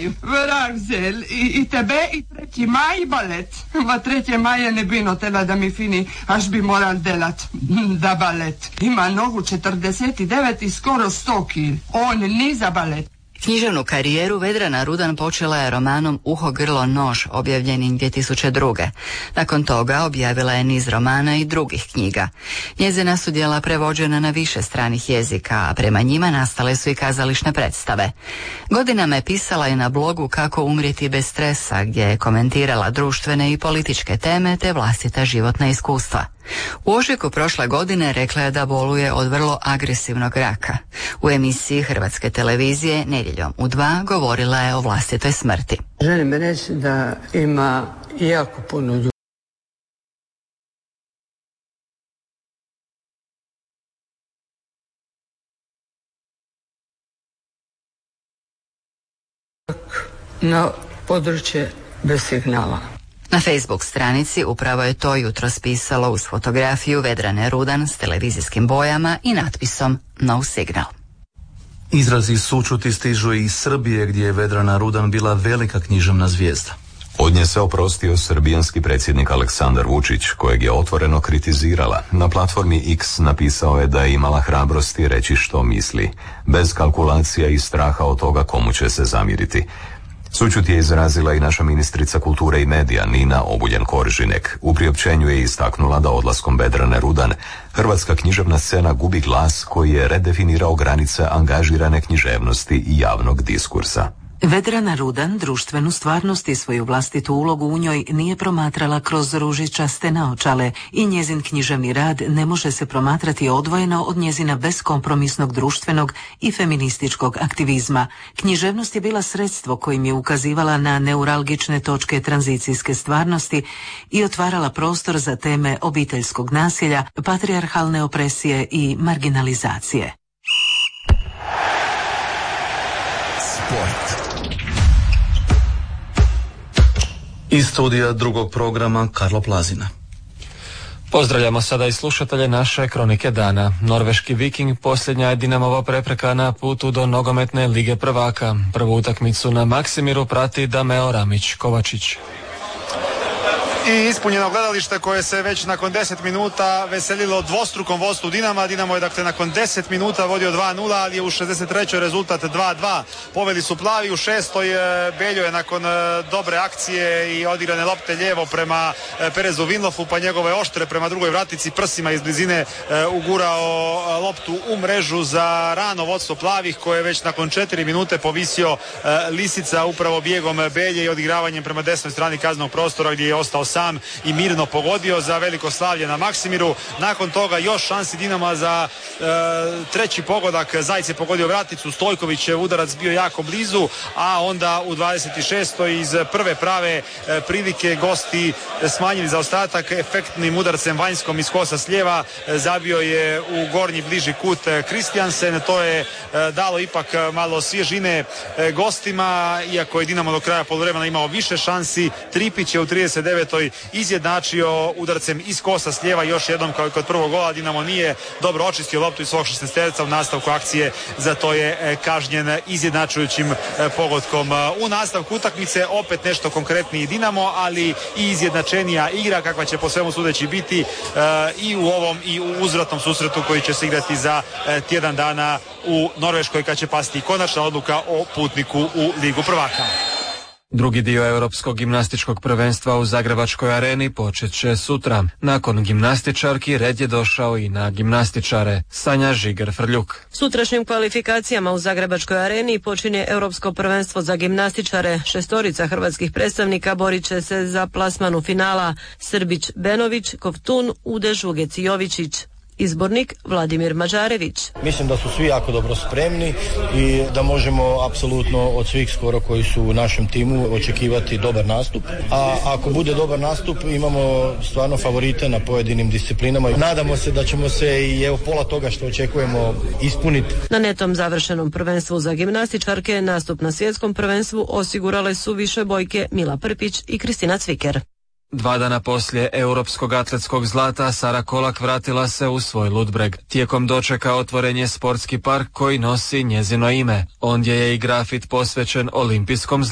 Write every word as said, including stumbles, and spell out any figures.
maju. Vragzel, i, i tebe, i treći maj, i balet. Va treće maje ne bi notela da mi fini, až bi moral delat da balet. Ima nogu četrdeset devet i skoro sto kil. On ni za balet. Književnu karijeru Vedrana Rudan počela je romanom Uho, grlo, nož, objavljenim dvije tisuće druge. Nakon toga objavila je niz romana i drugih knjiga. Njezina su djela prevođena na više stranih jezika, a prema njima nastale su i kazališne predstave. Godinama je pisala i na blogu Kako umrijeti bez stresa, gdje je komentirala društvene i političke teme te vlastita životna iskustva. U ožujku prošle godine rekla je da boluje od vrlo agresivnog raka. U emisiji Hrvatske televizije Nedjeljom u dva govorila je o vlastitoj smrti. Želim reći da ima jako puno ljudi. Na područje bez signala. Na Facebook stranici upravo je to jutros pisalo uz fotografiju Vedrane Rudan s televizijskim bojama i natpisom No Signal. Izrazi sućuti stižu iz Srbije, gdje je Vedrana Rudan bila velika književna zvijezda. Od nje se oprostio srbijanski predsjednik Aleksandar Vučić, kojeg je otvoreno kritizirala. Na platformi X napisao je da je imala hrabrosti reći što misli, bez kalkulacija i straha od toga komu će se zamjeriti. Sućut je izrazila i naša ministrica kulture i medija Nina Obuljen-Koržinek. U priopćenju je istaknula da odlaskom Vedrane Rudan hrvatska književna scena gubi glas koji je redefinirao granice angažirane književnosti i javnog diskursa. Vedrana Rudan društvenu stvarnost i svoju vlastitu ulogu u njoj nije promatrala kroz ružičaste naočale i njezin književni rad ne može se promatrati odvojeno od njezina beskompromisnog društvenog i feminističkog aktivizma. Književnost je bila sredstvo kojim je ukazivala na neuralgične točke tranzicijske stvarnosti i otvarala prostor za teme obiteljskog nasilja, patrijarhalne opresije i marginalizacije. Sport. Iz studija drugog programa Karlo Plazina. Pozdravljamo sada i slušatelje naše kronike dana. Norveški Viking posljednja je Dinamova prepreka na putu do nogometne lige prvaka. Prvu utakmicu na Maksimiru prati Dameo Ramić Kovačić. I ispunjeno gledalište koje se već nakon deset minuta veselilo dvostrukom vodstvu Dinama. Dinamo je dakle nakon deset minuta vodio dva nula, ali je u šezdeset trećoj rezultat dva dva. Poveli su plavi, u šestoj Beljo je nakon dobre akcije i odigrane lopte lijevo prema Perezu Vinlofu, pa njegove oštre prema drugoj vratici prsima iz blizine ugurao loptu u mrežu za rano vodstvo plavih, koje je već nakon četiri minute povisio Lisica upravo bijegom Belje i odigravanjem prema desnoj strani kaznenog prostora, gdje je ostao sam i mirno pogodio za veliko slavlje na Maksimiru. Nakon toga još šansi Dinama za e, treći pogodak. Zajec je pogodio vraticu, Stojkovićev udarac bio jako blizu, a onda u dvadeset šestoj iz prve prave e, prilike gosti smanjili zaostatak efektnim udarcem vanjskom iz kosa s lijeva. E, zabio je u gornji bliži kut Kristijansen. To je e, dalo ipak malo svježine e, gostima, iako je Dinamo do kraja poluvremena imao više šansi. Tripić je u trideset devetoj izjednačio udarcem iz kosa s lijeva. Još jednom kao i kod prvog gola Dinamo nije dobro očistio loptu iz svog šesnaesterca u nastavku akcije, zato je kažnjen izjednačujućim pogodkom. U nastavku utakmice opet nešto konkretniji Dinamo, ali i izjednačenija igra kakva će po svemu sudeći biti i u ovom i u uzvratnom susretu koji će se igrati za tjedan dana u Norveškoj, kad će pasti konačna odluka o putniku u Ligu prvaka. Drugi dio europskog gimnastičkog prvenstva u Zagrebačkoj areni počet će sutra. Nakon gimnastičarki red je došao i na gimnastičare. Sanja Žiger-Frljuk. Sutrašnjim kvalifikacijama u Zagrebačkoj areni počinje europsko prvenstvo za gimnastičare. Šestorica hrvatskih predstavnika borit će se za plasman u finala. Srbić, Benović, Kovtun, Udež, Ugeci, Jovičić. Izbornik Vladimir Mađarević. Mislim da su svi jako dobro spremni i da možemo apsolutno od svih skoro koji su u našem timu očekivati dobar nastup. A ako bude dobar nastup, imamo stvarno favorite na pojedinim disciplinama. Nadamo se da ćemo se i evo pola toga što očekujemo ispuniti. Na netom završenom prvenstvu za gimnastičarke nastup na svjetskom prvenstvu osigurale su više bojke Mila Prpić i Kristina Cviker. Dva dana poslije europskog atletskog zlata Sara Kolak vratila se u svoj Ludbreg. Tijekom dočeka otvoren je sportski park koji nosi njezino ime. Ondje je i grafit posvećen olimpijskom zlatu.